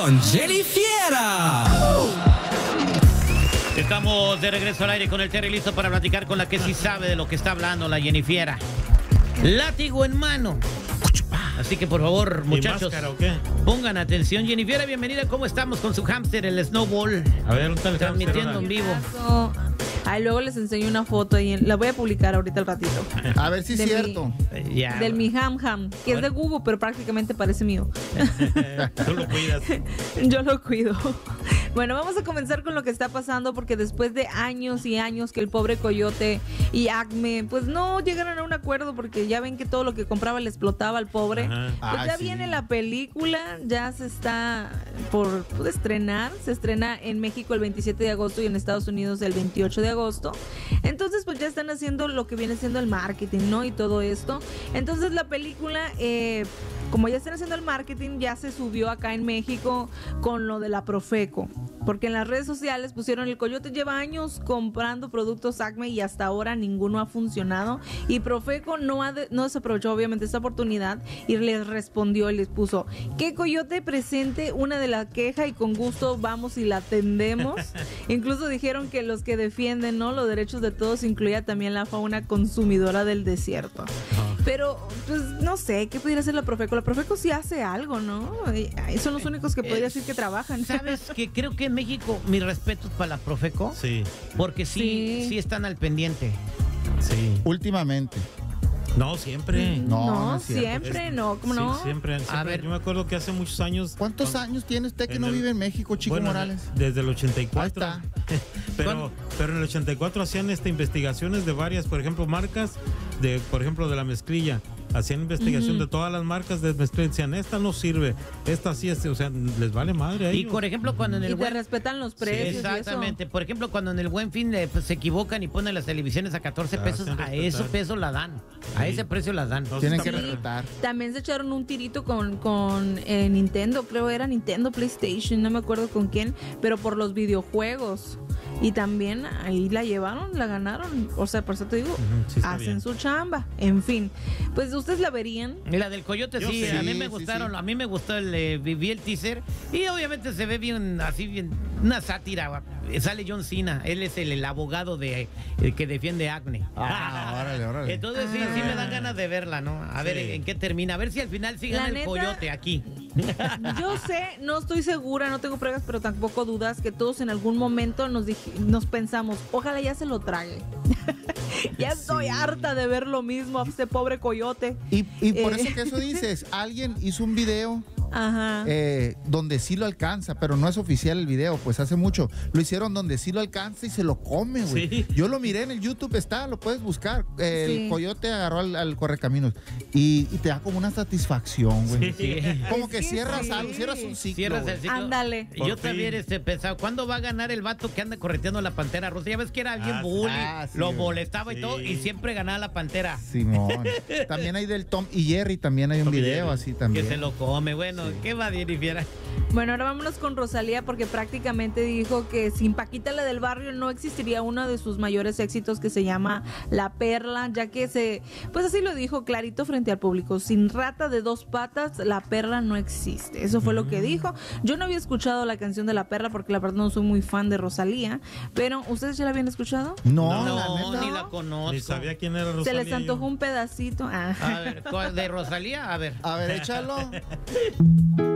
con Jenny Fiera. Estamos de regreso al aire con el Terry, listo para platicar con la que sí sabe de lo que está hablando, la Jenny Fiera. Látigo en mano. Así que por favor, muchachos, máscara, ¿o qué? pongan atención. Jenny Fiera, bienvenida. ¿Cómo estamos con su hámster, el Snowball? A ver, un tal Transmitiendo en vivo. Ay, luego les enseño una foto y la voy a publicar ahorita al ratito. A ver si es cierto. Ya. Del mi ham, que es de Google, pero prácticamente parece mío. Tú lo cuidas. Yo lo cuido. Bueno, vamos a comenzar con lo que está pasando, porque después de años y años que el pobre Coyote y Acme pues no llegaron a un acuerdo, porque ya ven que todo lo que compraba le explotaba al pobre. Ajá. Pues ya sí. viene la película, ya se está por estrenar. Se estrena en México el 27 de agosto y en Estados Unidos el 28 de agosto. Entonces pues ya están haciendo lo que viene siendo el marketing, ¿no? Y todo esto. Entonces la película, como ya están haciendo el marketing, ya se subió acá en México con lo de la Profeco. Porque en las redes sociales pusieron: el Coyote lleva años comprando productos Acme y hasta ahora ninguno ha funcionado. Y Profeco no desaprovechó obviamente esta oportunidad y les respondió y les puso: que Coyote presente una de la queja y con gusto vamos y la atendemos. Incluso dijeron que los que defienden, ¿no?, los derechos de todos, incluía también la fauna consumidora del desierto. Pero, pues, no sé, ¿qué pudiera hacer la Profeco? La Profeco sí hace algo, ¿no? Son los únicos que podría decir que trabajan. ¿Sabes qué? Creo que en México, mis respetos para la Profeco. Sí, Porque sí están al pendiente. sí. Últimamente. No, siempre. No es cierto. Siempre, no, ¿cómo Sí, no? siempre. A ver. Yo me acuerdo que hace muchos años. ¿Cuántos años tiene usted que no vive en México, Chico Bueno, Morales? Desde el 84. Ahí pero en el 84 hacían investigaciones de varias, por ejemplo, marcas por ejemplo, de la mezclilla. Hacían investigación de todas las marcas de mezclilla. Decían, esta no sirve, esta sí, o sea, les vale madre a Y ellos. por ejemplo, cuando en Y el te respetan los precios. exactamente. Por ejemplo, cuando en el Buen Fin pues, se equivocan y ponen las televisiones a 14 pesos, hacen a ese respetar. peso la dan. A Sí. ese precio las dan. Entonces, Tienen que también- respetar. También se echaron un tirito con Nintendo, creo era Nintendo, PlayStation, no me acuerdo con quién, pero por los videojuegos. Y también ahí la llevaron, la ganaron. O sea, por eso te digo, sí está hacen bien. su chamba. En fin, pues ustedes la verían. Y la del Coyote Yo sí, sí, a mí me sí, gustaron, sí. a mí me gustó vi el teaser y obviamente se ve bien, así bien, una sátira. Sale John Cena, él es el abogado el que defiende a Acme. Órale. Entonces sí me dan ganas de verla, ¿no? A ver en qué termina, a ver si al final sí gana La el neta- Coyote aquí. Yo sé, no estoy segura, no tengo pruebas, pero tampoco dudas que todos en algún momento nos pensamos, ojalá ya se lo trague. Ya estoy harta de ver lo mismo a este pobre Coyote. Y por eso que eso dices, alguien hizo un video Ajá. donde sí lo alcanza, pero no es oficial el video, pues hace mucho. Lo hicieron donde sí lo alcanza y se lo come, güey. Sí. Yo lo miré en el YouTube, lo puedes buscar. El Sí. Coyote agarró al correcaminos y te da como una satisfacción, güey. Sí. Como Es que que cierras sí. algo, cierras un ciclo. Cierras güey. el ciclo. Ándale. Y yo Por también fin. pensaba, ¿cuándo va a ganar el vato que anda correteando a la Pantera Rosa? Ya ves que era bien Ah, bully, sí, lo güey. molestaba y Sí. todo, y siempre ganaba la Pantera. Simón. También hay del Tom y Jerry, también hay un Tom y video Jerry. así Que también. se lo come. Bueno, ¿qué va, Jenny Fiera? Bueno, ahora vámonos con Rosalía, porque prácticamente dijo que sin Paquita la del barrio no existiría uno de sus mayores éxitos, que se llama La Perla, ya que pues así lo dijo clarito frente al público: sin rata de dos patas, la perla no existe. Eso fue lo que dijo. Yo no había escuchado la canción de La Perla porque la verdad no soy muy fan de Rosalía, pero ¿ustedes ya la habían escuchado? No, No, la neta. ni la conozco. Ni sabía quién era Rosalía. Se les antojó yo. un pedacito. Ah. A ver, ¿cuál de Rosalía? A ver. A ver, échalo.